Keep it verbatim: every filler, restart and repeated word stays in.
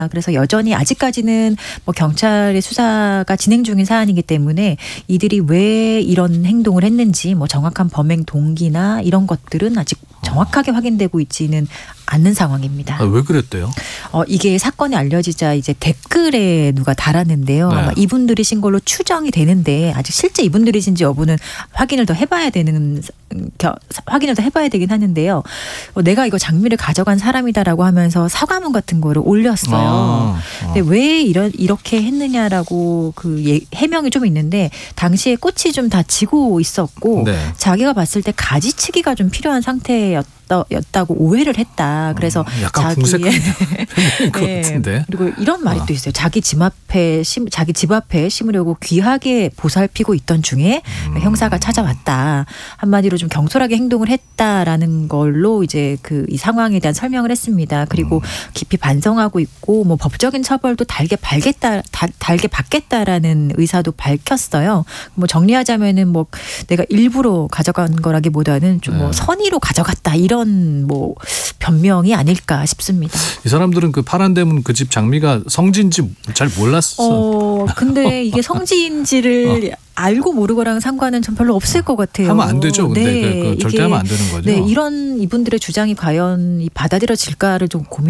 아 그래서 여전히 아직까지는 뭐 경찰의 수사가 진행 중인 사안이기 때문에 이들이 왜 이런 행동을 했는지 뭐 정확한 범행 동기나 이런 것들은 아직 정확하게 어. 확인되고 있지는 않는 상황입니다. 아, 왜 그랬대요? 어, 이게 사건이 알려지자 이제 댓글에 누가 달았는데요. 네. 아마 이분들이신 걸로 추정이 되는데 아직 실제 이분들이신지 여부는 확인을 더 해봐야 되는 겨, 확인을 더 해봐야 되긴 하는데요. 어, 내가 이거 장미를 가져간 사람이다라고 하면서 사과문 같은 거를 올렸어요. 아, 아. 근데 왜 이런 이렇게 했느냐라고 그 예, 해명이 좀 있는데 당시에 꽃이 좀 다 지고 있었고 네. 자기가 봤을 때 가지치기가 좀 필요한 상태였. 였다고 오해를 했다. 그래서 음, 약간 궁색한 것 네. 같은데. 그리고 이런 말이 어. 또 있어요. 자기 집 앞에 심, 자기 집 앞에 심으려고 귀하게 보살피고 있던 중에 음. 형사가 찾아왔다. 한마디로 좀 경솔하게 행동을 했다라는 걸로 이제 그 이 상황에 대한 설명을 했습니다. 그리고 음. 깊이 반성하고 있고 뭐 법적인 처벌도 달게 받겠다, 다, 달게 받겠다라는 의사도 밝혔어요. 뭐 정리하자면은 뭐 내가 일부러 가져간 거라기보다는 좀 뭐 네. 선의로 가져갔다 이런. 뭐 변명이 아닐까 싶습니다. 이 사람들은 그 파란대문 그 집 장미가 성지인지 잘 몰랐어. 어, 근데 이게 성지인지를 어. 알고 모르고랑 상관은 좀 별로 없을 것 같아요. 하면 안 되죠. 근데 네, 그, 그 절대 이게, 하면 안 되는 거죠. 네, 이런 이분들의 주장이 과연 받아들여질까를 좀 고민.